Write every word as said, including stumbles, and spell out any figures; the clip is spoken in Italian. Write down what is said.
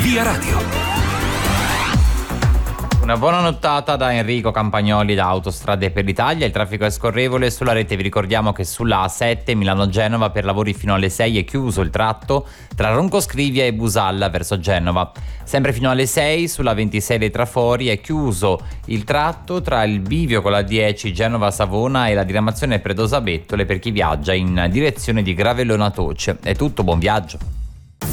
Via Radio. Una buona nottata da Enrico Campagnoli da Autostrade per l'Italia. Il traffico è scorrevole sulla rete. Vi ricordiamo che sulla A sette Milano-Genova per lavori fino alle sei è chiuso il tratto tra Roncoscrivia e Busalla verso Genova. Sempre fino alle sei sulla ventisei dei Trafori è chiuso il tratto tra il bivio con la dieci Genova-Savona e la diramazione Predosa-Bettole per chi viaggia in direzione di Gravellona Toce. È tutto, buon viaggio.